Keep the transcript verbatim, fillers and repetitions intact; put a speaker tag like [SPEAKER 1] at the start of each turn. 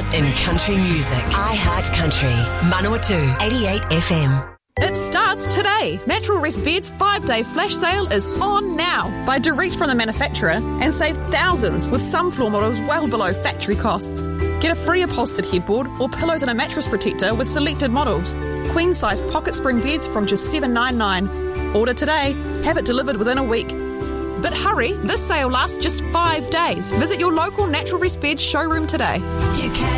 [SPEAKER 1] in country music. I Heart Country. Manawatu eighty-eight F M.
[SPEAKER 2] It starts today. Natural Rest Beds five-day flash sale is on now. Buy direct from the manufacturer and save thousands with some floor models well below factory costs. Get a free upholstered headboard or pillows and a mattress protector with selected models. Queen-size pocket spring beds from just seven dollars ninety-nine. Order today. Have it delivered within a week. But hurry, this sale lasts just five days. Visit your local Natural Rest Beds showroom today.
[SPEAKER 3] You can